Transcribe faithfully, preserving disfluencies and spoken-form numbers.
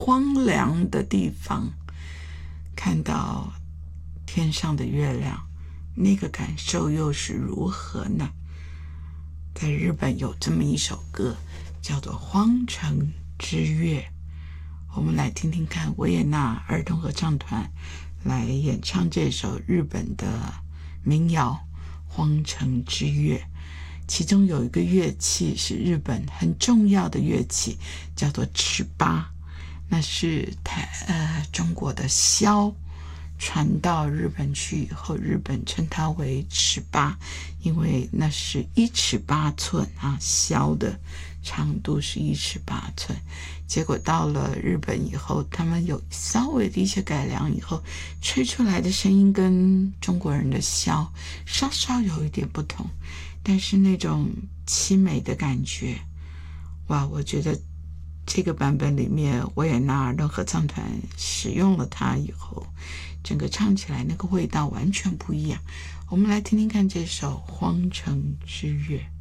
荒凉的地方看到天上的月亮，那个感受又是如何呢？在日本有这么一首歌叫做《荒城之月》，我们来听听看维也纳儿童合唱团来演唱这首日本的民谣《荒城之月》。其中有一个乐器是日本很重要的乐器，叫做尺八，那是台呃中国的箫传到日本去以后，日本称它为尺八，因为那是一尺八寸啊，箫的长度是一尺八寸。结果到了日本以后，他们有稍微的一些改良以后，吹出来的声音跟中国人的箫稍稍有一点不同，但是那种凄美的感觉，哇，我觉得这个版本里面维也纳儿童合唱团使用了它以后，整个唱起来那个味道完全不一样。我们来听听看这首《荒城之月》。